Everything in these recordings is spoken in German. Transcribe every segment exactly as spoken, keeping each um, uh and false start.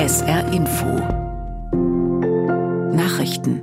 S R Info Nachrichten.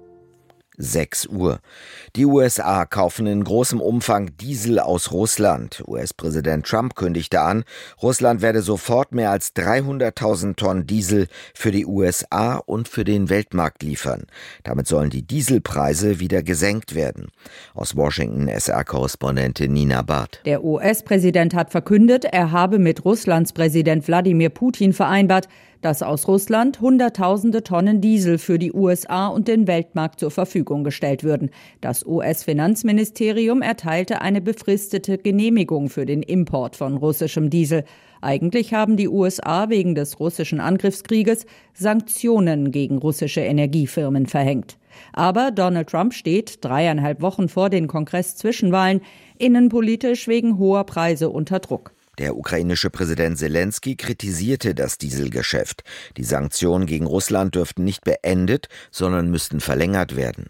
sechs Uhr. Die U S A kaufen in großem Umfang Diesel aus Russland. U S-Präsident Trump kündigte an, Russland werde sofort mehr als dreihunderttausend Tonnen Diesel für die U S A und für den Weltmarkt liefern. Damit sollen die Dieselpreise wieder gesenkt werden. Aus Washington S R-Korrespondentin Nina Barth. Der U S-Präsident hat verkündet, er habe mit Russlands Präsident Wladimir Putin vereinbart, dass aus Russland Hunderttausende Tonnen Diesel für die U S A und den Weltmarkt zur Verfügung gestellt würden. Das U S-Finanzministerium erteilte eine befristete Genehmigung für den Import von russischem Diesel. Eigentlich haben die U S A wegen des russischen Angriffskrieges Sanktionen gegen russische Energiefirmen verhängt. Aber Donald Trump steht dreieinhalb Wochen vor den Kongress-Zwischenwahlen innenpolitisch wegen hoher Preise unter Druck. Der ukrainische Präsident Selenskyj kritisierte das Dieselgeschäft. Die Sanktionen gegen Russland dürften nicht beendet, sondern müssten verlängert werden.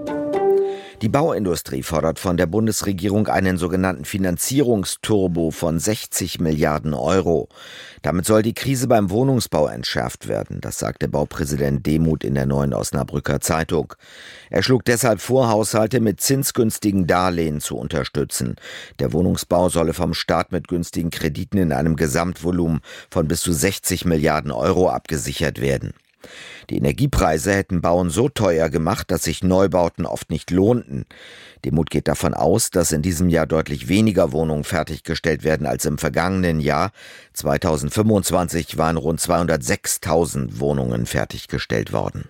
Die Bauindustrie fordert von der Bundesregierung einen sogenannten Finanzierungsturbo von sechzig Milliarden Euro. Damit soll die Krise beim Wohnungsbau entschärft werden, das sagte Baupräsident Demuth in der Neuen Osnabrücker Zeitung. Er schlug deshalb vor, Haushalte mit zinsgünstigen Darlehen zu unterstützen. Der Wohnungsbau solle vom Staat mit günstigen Krediten in einem Gesamtvolumen von bis zu sechzig Milliarden Euro abgesichert werden. Die Energiepreise hätten Bauen so teuer gemacht, dass sich Neubauten oft nicht lohnten. Demuth geht davon aus, dass in diesem Jahr deutlich weniger Wohnungen fertiggestellt werden als im vergangenen Jahr. zweitausendfünfundzwanzig waren rund zweihundertsechstausend Wohnungen fertiggestellt worden.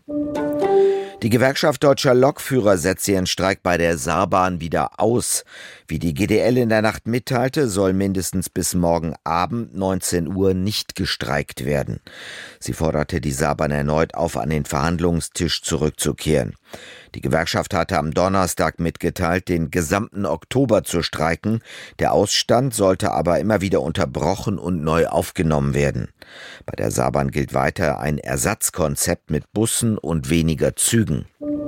Die Gewerkschaft Deutscher Lokführer setzt ihren Streik bei der Saarbahn wieder aus. Wie die G D L in der Nacht mitteilte, soll mindestens bis morgen Abend neunzehn Uhr nicht gestreikt werden. Sie forderte die Saarbahn erneut auf, an den Verhandlungstisch zurückzukehren. Die Gewerkschaft hatte am Donnerstag mitgeteilt, den gesamten Oktober zu streiken. Der Ausstand sollte aber immer wieder unterbrochen und neu aufgenommen werden. Bei der Saarbahn gilt weiter ein Ersatzkonzept mit Bussen und weniger Zügen.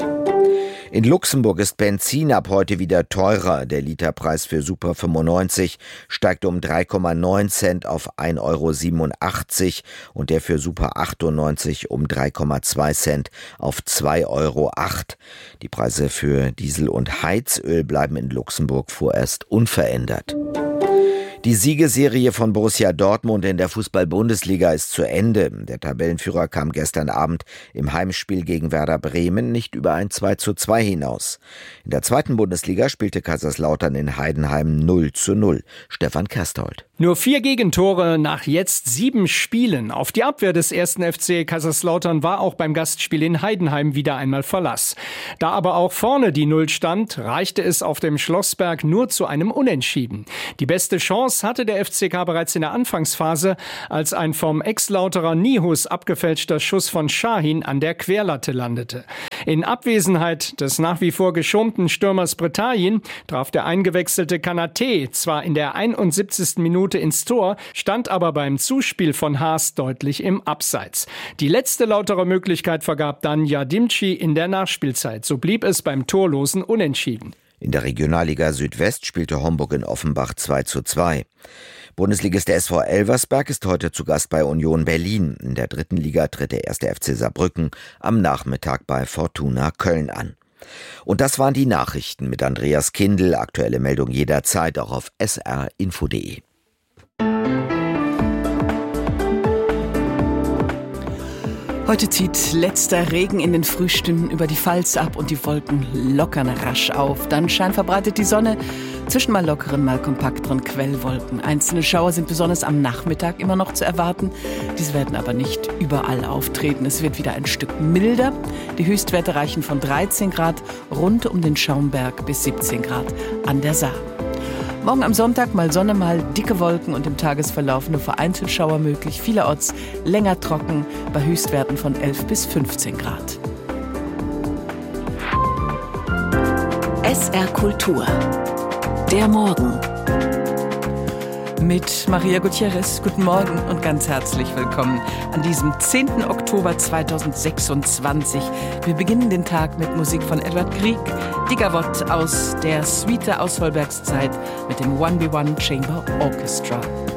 In Luxemburg ist Benzin ab heute wieder teurer. Der Literpreis für Super fünfundneunzig steigt um drei Komma neun Cent auf ein Euro siebenundachtzig und der für Super achtundneunzig um drei Komma zwei Cent auf zwei Euro acht. Die Preise für Diesel und Heizöl bleiben in Luxemburg vorerst unverändert. Die Siegesserie von Borussia Dortmund in der Fußball-Bundesliga ist zu Ende. Der Tabellenführer kam gestern Abend im Heimspiel gegen Werder Bremen nicht über ein zwei zu zwei hinaus. In der zweiten Bundesliga spielte Kaiserslautern in Heidenheim null zu null. Stefan Kersthold. Nur vier Gegentore nach jetzt sieben Spielen. Auf die Abwehr des ersten F C Kaiserslautern war auch beim Gastspiel in Heidenheim wieder einmal Verlass. Da aber auch vorne die Null stand, reichte es auf dem Schlossberg nur zu einem Unentschieden. Die beste Chance hatte der F C K bereits in der Anfangsphase, als ein vom Ex-Lauterer Nihus abgefälschter Schuss von Şahin an der Querlatte landete. In Abwesenheit des nach wie vor geschonten Stürmers Bretagne traf der eingewechselte Kanaté zwar in der einundsiebzigsten Minute ins Tor, stand aber beim Zuspiel von Haas deutlich im Abseits. Die letzte Lauterer Möglichkeit vergab dann Yadimci in der Nachspielzeit. So blieb es beim torlosen Unentschieden. In der Regionalliga Südwest spielte Homburg in Offenbach zwei zu zwei. Bundesligist der S V Elversberg ist heute zu Gast bei Union Berlin. In der dritten Liga tritt der erste F C Saarbrücken am Nachmittag bei Fortuna Köln an. Und das waren die Nachrichten mit Andreas Kindl. Aktuelle Meldung jederzeit auch auf s r info punkt d e. Heute zieht letzter Regen in den Frühstunden über die Pfalz ab und die Wolken lockern rasch auf. Dann scheint verbreitet die Sonne zwischen mal lockeren, mal kompakteren Quellwolken. Einzelne Schauer sind besonders am Nachmittag immer noch zu erwarten. Diese werden aber nicht überall auftreten. Es wird wieder ein Stück milder. Die Höchstwerte reichen von dreizehn Grad rund um den Schaumberg bis siebzehn Grad an der Saar. Morgen am Sonntag mal Sonne, mal dicke Wolken und im Tagesverlauf nur vereinzelt Schauer möglich. Vielerorts länger trocken bei Höchstwerten von elf bis fünfzehn Grad. S R Kultur. Der Morgen. Mit Maria Gutierrez. Guten Morgen und ganz herzlich willkommen an diesem zehnten Oktober zweitausendsechsundzwanzig. Wir beginnen den Tag mit Musik von Edward Grieg, die Gavotte aus der Suite aus Holbergs Zeit mit dem one B one Chamber Orchestra.